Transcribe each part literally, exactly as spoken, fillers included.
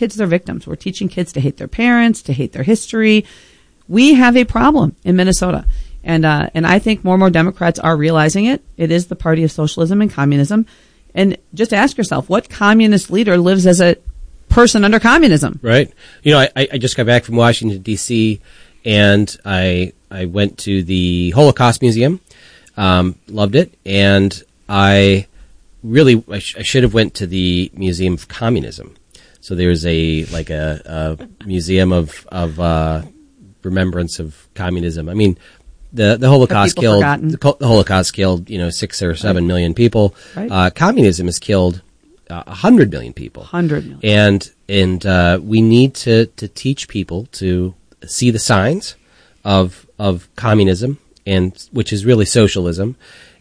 kids their victims. We're teaching kids to hate their parents, to hate their history. We have a problem in Minnesota. And, uh, and I think more and more Democrats are realizing it. It is the party of socialism and communism. And just ask yourself, what communist leader lives as a person under communism? Right. You know, I, I just got back from Washington, D C, and I, I went to the Holocaust Museum. Um, loved it. And I really, I, sh- I should have went to the Museum of Communism. So there's a, like a, a museum of, of, uh, remembrance of communism. I mean, the, the Holocaust killed, the, the Holocaust killed, you know, six or seven right. million people. Right. Uh, communism has killed a uh, hundred million people. Hundred million. And, and, uh, we need to, to teach people to see the signs of, of communism, and which is really socialism,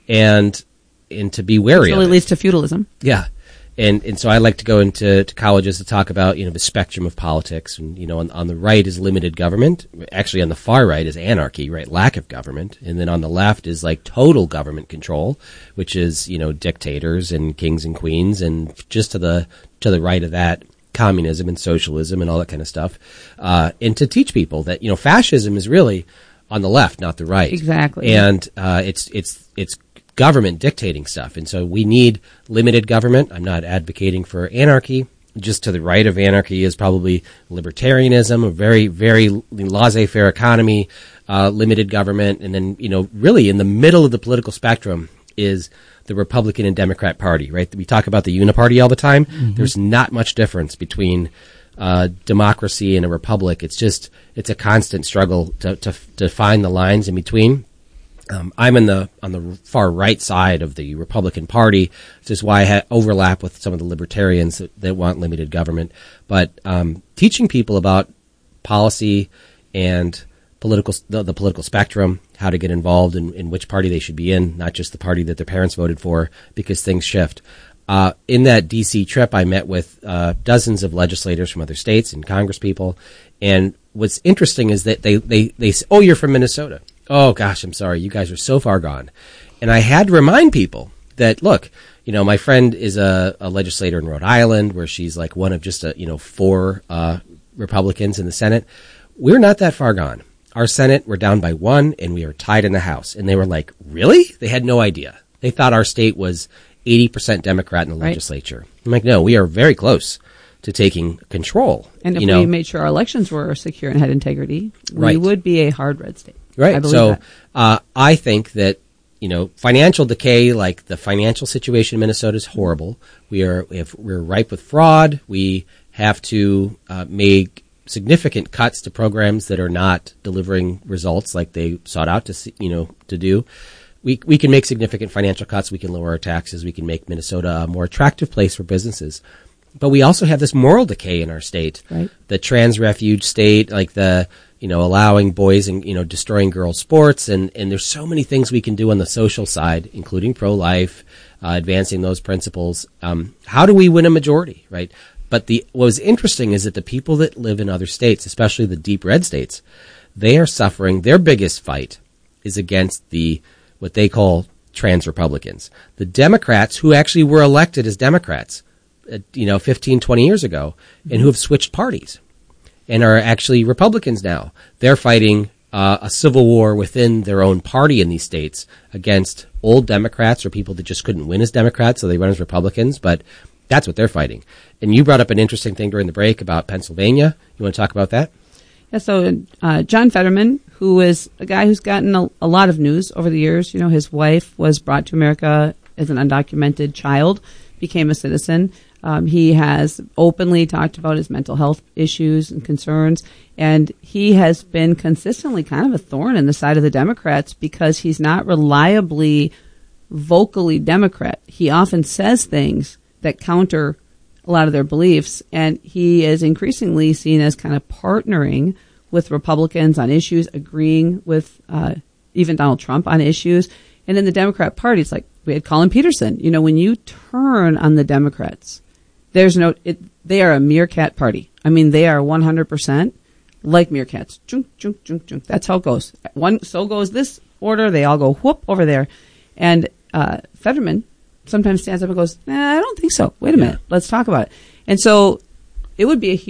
and and to be wary Which really of it. leads to feudalism. Yeah, and and so I like to go into to colleges to talk about, you know, the spectrum of politics, and you know, on, on the right is limited government. Actually, on the far right is anarchy, right, lack of government, and then on the left is like total government control, which is, you know, dictators and kings and queens, and just to the to the right of that, communism and socialism and all that kind of stuff, uh, and to teach people that, you know, fascism is really on the left, not the right. Exactly. And uh, it's it's it's government dictating stuff. And so we need limited government. I'm not advocating for anarchy. Just to the right of anarchy is probably libertarianism, a very, very laissez-faire economy, uh, limited government. And then, you know, really in the middle of the political spectrum is the Republican and Democrat Party, right? We talk about the uniparty all the time. Mm-hmm. There's not much difference between Uh, democracy and a republic. It's just, it's a constant struggle to, to, to find the lines in between. Um, I'm in the, on the far right side of the Republican Party. This is why I ha- overlap with some of the libertarians that, that want limited government. But, um, teaching people about policy and political, the, the political spectrum, how to get involved in, in which party they should be in, not just the party that their parents voted for, because things shift. Uh, in that D C trip, I met with uh, dozens of legislators from other states and congresspeople. And what's interesting is that they, they, they say, oh, you're from Minnesota. Oh, gosh, I'm sorry. You guys are so far gone. And I had to remind people that, look, you know, my friend is a, a legislator in Rhode Island, where she's like one of just, a, you know, four uh, Republicans in the Senate. We're not that far gone. Our Senate, we're down by one, and we are tied in the House. And they were like, really? They had no idea. They thought our state was eighty percent Democrat in the right. legislature. I'm like, no, we are very close to taking control. And if you know? we made sure our elections were secure and had integrity, right. we would be a hard red state. Right. I believe so that. Uh, I think that, you know, financial decay, like the financial situation in Minnesota is horrible. We are, we have, we're ripe with fraud. We have to uh, make significant cuts to programs that are not delivering results like they sought out to see, you know, to do. We we can make significant financial cuts. We can lower our taxes. We can make Minnesota a more attractive place for businesses. But we also have this moral decay in our state. Right. The trans refuge state, like the, you know, allowing boys and, you know, destroying girls' sports. And, and there's so many things we can do on the social side, including pro-life, uh, advancing those principles. Um, how do we win a majority, right? But the what was interesting is that the people that live in other states, especially the deep red states, they are suffering. Their biggest fight is against the what they call trans Republicans. The Democrats who actually were elected as Democrats, uh, you know, fifteen, twenty years ago, and who have switched parties and are actually Republicans now. They're fighting uh, a civil war within their own party in these states against old Democrats or people that just couldn't win as Democrats, so they run as Republicans, but that's what they're fighting. And you brought up an interesting thing during the break about Pennsylvania. You want to talk about that? Yeah, so uh, John Fetterman, who is a guy who's gotten a, a lot of news over the years. You know, his wife was brought to America as an undocumented child, became a citizen. Um, he has openly talked about his mental health issues and concerns, and he has been consistently kind of a thorn in the side of the Democrats because he's not reliably, vocally Democrat. He often says things that counter a lot of their beliefs, and he is increasingly seen as kind of partnering with Republicans on issues, agreeing with uh, even Donald Trump on issues. And in the Democrat Party, it's like we had Colin Peterson. You know, when you turn on the Democrats, there's no, it, they are a meerkat party. I mean, they are one hundred percent like meerkats. Junk, junk, junk, junk. That's how it goes. One, so goes this order. They all go whoop over there. And uh, Fetterman sometimes stands up and goes, nah, I don't think so. Wait a yeah. minute. Let's talk about it. And so it would be a huge